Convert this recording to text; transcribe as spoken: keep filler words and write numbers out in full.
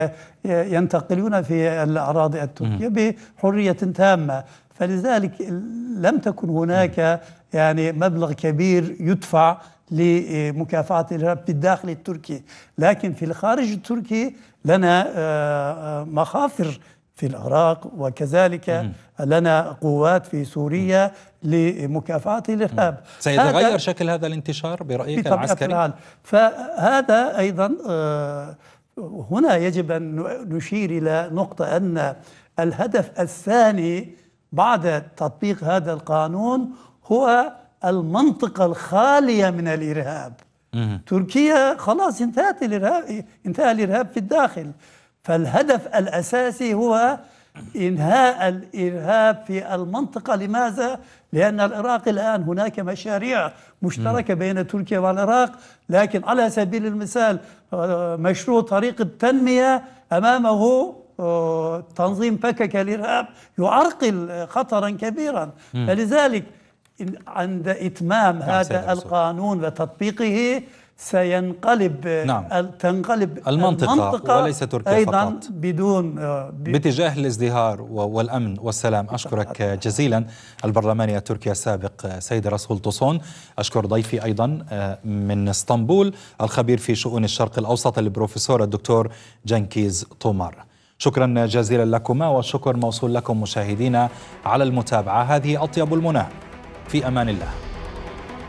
ينتقلون في الأراضي التركية بحرية تامة، فلذلك لم تكن هناك يعني مبلغ كبير يدفع لمكافحة الإرهاب في الداخل التركي، لكن في الخارج التركي لنا مخافر في العراق، وكذلك لنا قوات في سوريا لمكافحة الإرهاب. سيتغير شكل هذا الانتشار برأيك العسكري؟ فهذا أيضا هنا يجب أن نشير إلى نقطة أن الهدف الثاني بعد تطبيق هذا القانون هو المنطقة الخالية من الإرهاب. تركيا خلاص انتهت الإرهاب، انتهى الإرهاب في الداخل، فالهدف الأساسي هو إنهاء الإرهاب في المنطقة. لماذا؟ لأن العراق الآن هناك مشاريع مشتركة بين تركيا والعراق، لكن على سبيل المثال مشروع طريق التنمية أمامه تنظيم بكك الإرهاب يعرقل خطرا كبيرا. فلذلك عند إتمام هذا القانون وتطبيقه سينقلب نعم. تنقلب المنطقة, المنطقة وليس تركيا أيضا فقط بدون باتجاه الازدهار والأمن والسلام. أشكرك جزيلا البرلماني التركي السابق سيد رسول طوسون. أشكر ضيفي أيضا من اسطنبول الخبير في شؤون الشرق الأوسط البروفيسور الدكتور جنكيز تومار. شكرا جزيلا لكما، والشكر موصول لكم مشاهدينا على المتابعة. هذه أطيب المنى، في أمان الله.